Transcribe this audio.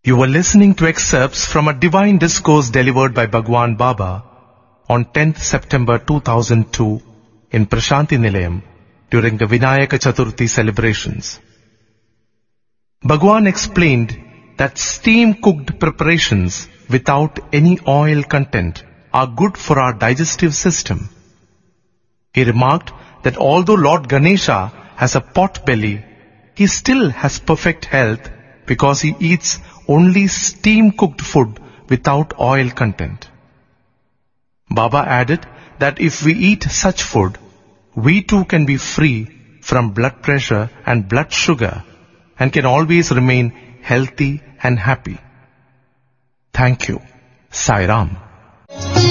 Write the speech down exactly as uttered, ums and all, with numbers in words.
You were listening to excerpts from a divine discourse delivered by Bhagwan Baba on tenth September two thousand two in Prashanti Nilayam during the Vinayaka Chaturthi celebrations. Bhagwan explained that steam-cooked preparations without any oil content are good for our digestive system. He remarked that although Lord Ganesha has a pot belly, he still has perfect health because he eats only steam-cooked food without oil content. Baba added that if we eat such food, we too can be free from blood pressure and blood sugar and can always remain healthy and happy. Thank you. Sai Ram.